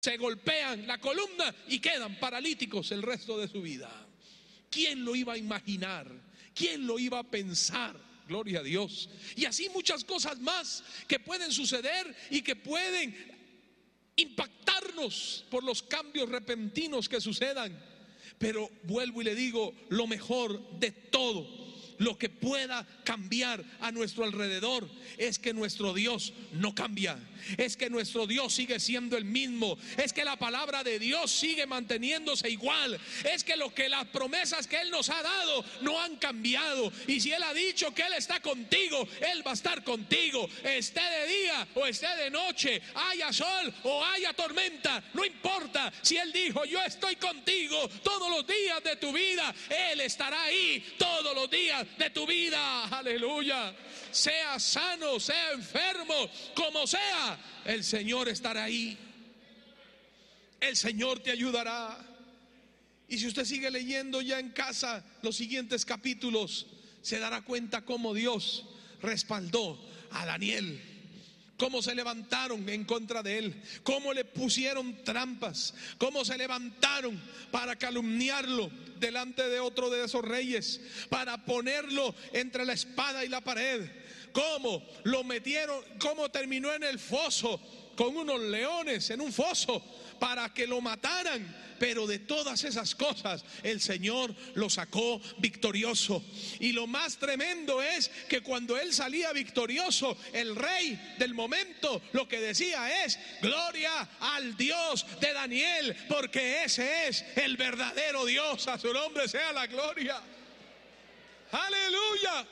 se golpean la columna y quedan paralíticos el resto de su vida. ¿Quién lo iba a imaginar? ¿Quién lo iba a pensar? Gloria a Dios. Y así muchas cosas más que pueden suceder y que pueden impactarnos por los cambios repentinos que sucedan. Pero vuelvo y le digo, lo mejor de todo, lo que pueda cambiar a nuestro alrededor, es que nuestro Dios no cambia, es que nuestro Dios sigue siendo el mismo, es que la palabra de Dios sigue manteniéndose igual, es que las promesas que Él nos ha dado no han cambiado. Y si Él ha dicho que Él está contigo, Él va a estar contigo, esté de día o esté de noche, haya sol o haya tormenta, no importa. Si Él dijo, yo estoy contigo todos los días de tu vida, Él estará ahí todos los días de tu vida. Aleluya. Sea sano, sea enfermo, como sea, el Señor estará ahí. El Señor te ayudará. Y si usted sigue leyendo ya en casa los siguientes capítulos, se dará cuenta cómo Dios respaldó a Daniel, cómo se levantaron en contra de él, cómo le pusieron trampas, cómo se levantaron para calumniarlo delante de otro de esos reyes, para ponerlo entre la espada y la pared, cómo lo metieron, cómo terminó en el foso con unos leones, en un foso, para que lo mataran. Pero de todas esas cosas el Señor lo sacó victorioso. Y lo más tremendo es que cuando él salía victorioso, el rey del momento lo que decía es: gloria al Dios de Daniel, porque ese es el verdadero Dios. A su nombre sea la gloria. Aleluya.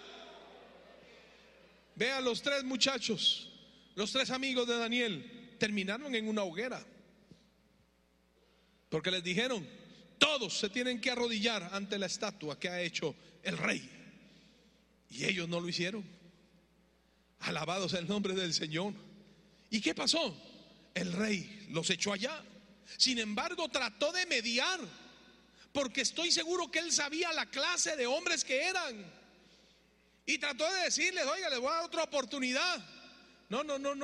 Vean, los tres muchachos, los tres amigos de Daniel, terminaron en una hoguera, porque les dijeron: todos se tienen que arrodillar ante la estatua que ha hecho el rey. Y ellos no lo hicieron. Alabado sea el nombre del Señor. ¿Y qué pasó? El rey los echó allá. Sin embargo, trató de mediar, porque estoy seguro que él sabía la clase de hombres que eran. Y trató de decirles: oiga, les voy a dar otra oportunidad. No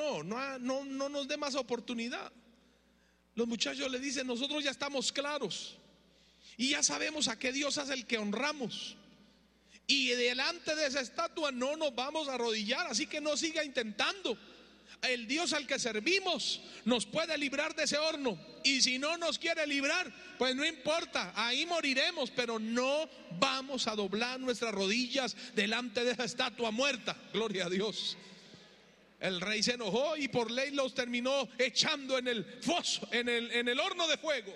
nos dé más oportunidad. Los muchachos le dicen: nosotros ya estamos claros y ya sabemos a qué Dios es el que honramos, y delante de esa estatua no nos vamos a arrodillar, así que no siga intentando. El Dios al que servimos nos puede librar de ese horno, y si no nos quiere librar, pues no importa, ahí moriremos, pero no vamos a doblar nuestras rodillas delante de esa estatua muerta. Gloria a Dios. El rey se enojó y por ley los terminó echando en el foso, en el horno de fuego.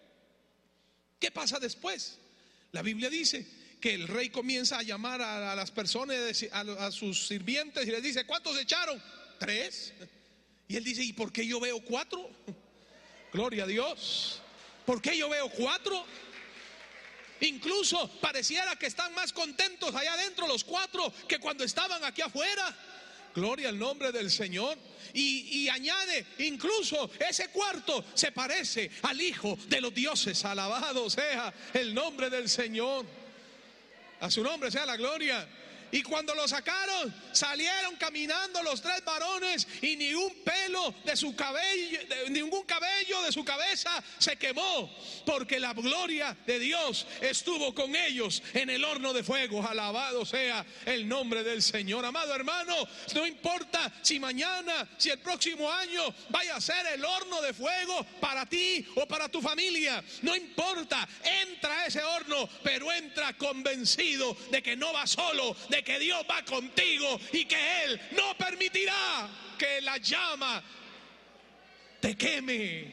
¿Qué pasa después? La Biblia dice que el rey comienza a llamar a las personas, a sus sirvientes, y les dice: ¿cuántos echaron? 3. Y él dice: ¿y por qué yo veo 4? Gloria a Dios. ¿Por qué yo veo 4? Incluso pareciera que están más contentos allá adentro los 4 que cuando estaban aquí afuera. Gloria al nombre del Señor. Y añade: incluso ese cuarto se parece al Hijo de los dioses. Alabado sea el nombre del Señor. A su nombre sea la gloria. Y cuando lo sacaron, salieron caminando los 3 varones, y ni un pelo de su cabello, ningún cabello de su cabeza se quemó, porque la gloria de Dios estuvo con ellos en el horno de fuego. Alabado sea el nombre del Señor. Amado hermano, no importa si mañana, si el próximo año vaya a ser el horno de fuego para ti o para tu familia, no importa, entra a ese horno, pero entra convencido de que no va solo, de que Dios va contigo y que Él no permitirá que la llama te queme,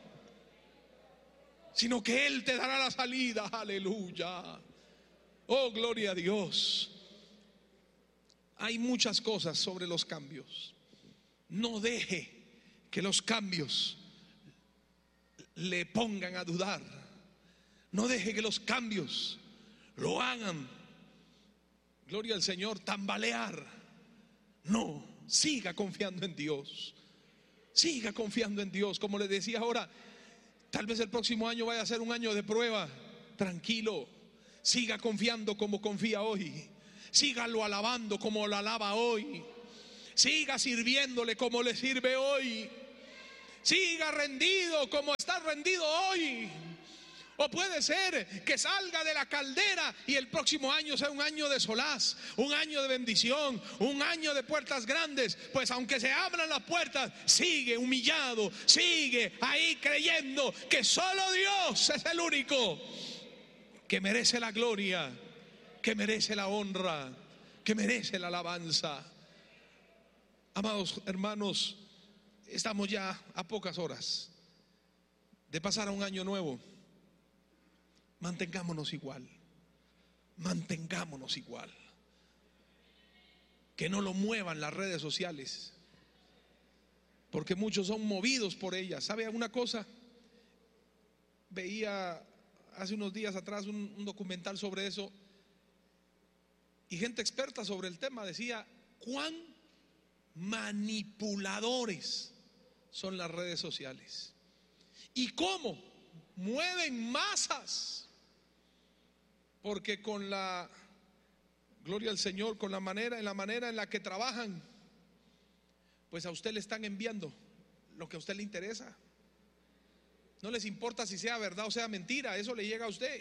sino que Él te dará la salida. Aleluya. Oh, gloria a Dios. Hay muchas cosas sobre los cambios. No deje que los cambios le pongan a dudar. No deje que los cambios lo hagan, gloria al Señor, tambalear. No, siga confiando en Dios. Siga confiando en Dios. Como les decía ahora, tal vez el próximo año vaya a ser un año de prueba. Tranquilo, siga confiando como confía hoy. Sígalo alabando como lo alaba hoy. Siga sirviéndole como le sirve hoy. siga rendido como está rendido hoy. O puede ser que salga de la caldera y el próximo año sea un año de solaz, un año de bendición, un año de puertas grandes. Pues aunque se abran las puertas, sigue humillado, sigue ahí creyendo que solo Dios es el único que merece la gloria, que merece la honra, que merece la alabanza. Amados hermanos, estamos ya a pocas horas de pasar a un año nuevo. Mantengámonos igual, mantengámonos igual. Que no lo muevan las redes sociales, porque muchos son movidos por ellas. ¿Sabe alguna cosa? Veía hace unos días atrás un documental sobre eso, y gente experta sobre el tema decía cuán manipuladores son las redes sociales y cómo mueven masas. Porque con la gloria al Señor, con la manera en la que trabajan, pues a usted le están enviando lo que a usted le interesa. No les importa si sea verdad o sea mentira, eso le llega a usted.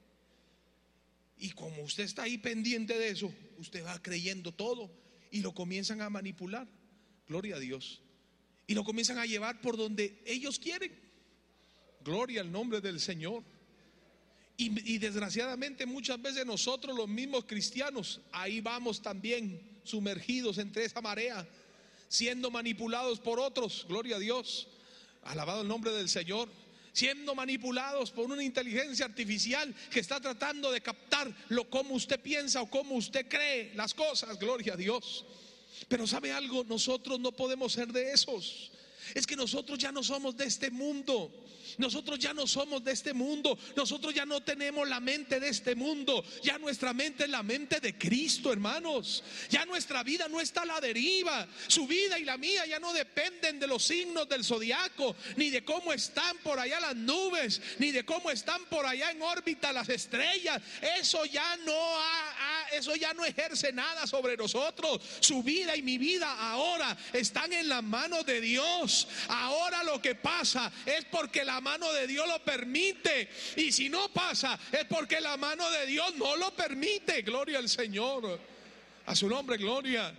Y como usted está ahí pendiente de eso, usted va creyendo todo y lo comienzan a manipular. Gloria a Dios. Y lo comienzan a llevar por donde ellos quieren. Gloria al nombre del Señor. Y desgraciadamente muchas veces nosotros los mismos cristianos ahí vamos también sumergidos entre esa marea, siendo manipulados por otros. Gloria a Dios, alabado el nombre del Señor. Siendo manipulados por una inteligencia artificial que está tratando de captar cómo usted piensa o cómo usted cree las cosas. Gloria a Dios. Pero ¿sabe algo? Nosotros no podemos ser de esos. Es que nosotros ya no somos de este mundo. Nosotros ya no somos de este mundo. Nosotros ya no tenemos la mente de este mundo. Ya nuestra mente es la mente de Cristo, hermanos. Ya nuestra vida no está a la deriva. Su vida y la mía ya no dependen de los signos del zodiaco, ni de cómo están por allá las nubes, ni de cómo están por allá en órbita las estrellas. Eso ya no ejerce nada sobre nosotros. Su vida y mi vida ahora están en las manos de Dios. Ahora lo que pasa es porque la mano de Dios lo permite, y si no pasa es porque la mano de Dios no lo permite. Gloria al Señor, a su nombre, gloria.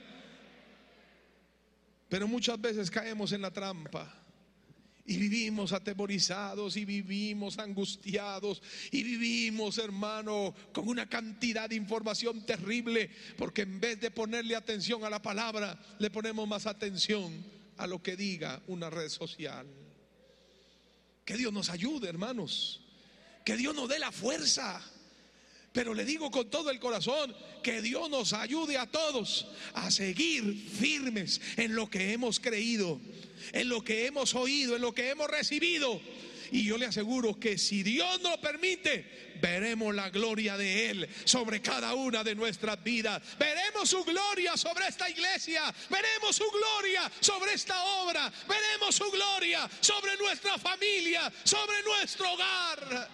Pero muchas veces caemos en la trampa y vivimos atemorizados y vivimos angustiados y vivimos, hermano, con una cantidad de información terrible, porque en vez de ponerle atención a la palabra, le ponemos más atención a lo que diga una red social. Que Dios nos ayude, hermanos, que Dios nos dé la fuerza. Pero le digo con todo el corazón, que Dios nos ayude a todos a seguir firmes en lo que hemos creído, en lo que hemos oído, en lo que hemos recibido. Y yo le aseguro que si Dios nos lo permite, veremos la gloria de Él sobre cada una de nuestras vidas. Veremos su gloria sobre esta iglesia. Veremos su gloria sobre esta obra. Veremos su gloria sobre nuestra familia, sobre nuestro hogar.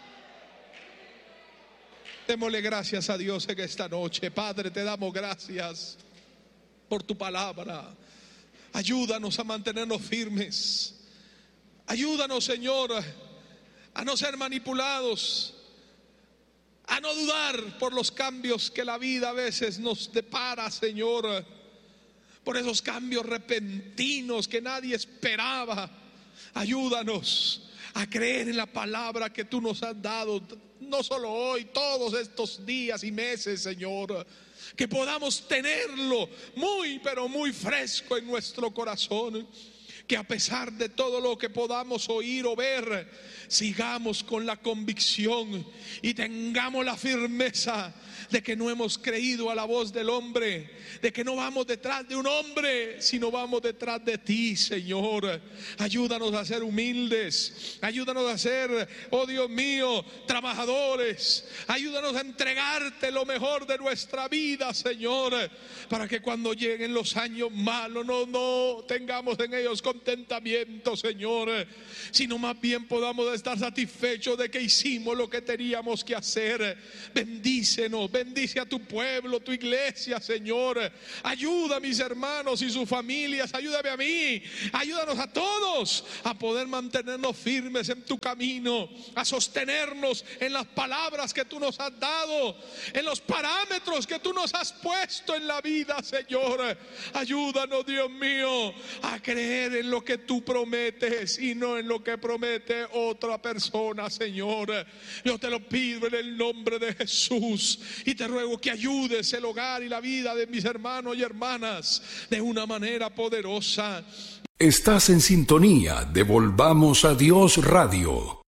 Démosle gracias a Dios en esta noche. Padre, te damos gracias por tu palabra. Ayúdanos a mantenernos firmes. Ayúdanos, Señor, a no ser manipulados, a no dudar por los cambios que la vida a veces nos depara, Señor, por esos cambios repentinos que nadie esperaba. Ayúdanos a creer en la palabra que tú nos has dado, no solo hoy, todos estos días y meses, Señor. Que podamos tenerlo muy, pero muy fresco en nuestro corazón. Que a pesar de todo lo que podamos oír o ver, sigamos con la convicción y tengamos la firmeza de que no hemos creído a la voz del hombre, de que no vamos detrás de un hombre, sino vamos detrás de ti, Señor. Ayúdanos a ser humildes, ayúdanos a ser, oh Dios mío, trabajadores. Ayúdanos a entregarte lo mejor de nuestra vida, Señor, para que cuando lleguen los años malos no tengamos en ellos contentamiento, Señor, sino más bien podamos estar satisfechos de que hicimos lo que teníamos que hacer. Bendícenos, bendice a tu pueblo, tu iglesia, Señor. Ayuda a mis hermanos y sus familias, ayúdame a mí, ayúdanos a todos a poder mantenernos firmes en tu camino, a sostenernos en las palabras que tú nos has dado, en los parámetros que tú nos has puesto en la vida, Señor. Ayúdanos, Dios mío, a creer en lo que tú prometes y no en lo que promete otra persona, Señor. Yo te lo pido en el nombre de Jesús y te ruego que ayudes el hogar y la vida de mis hermanos y hermanas de una manera poderosa. Estás en sintonía de Volvamos a Dios Radio.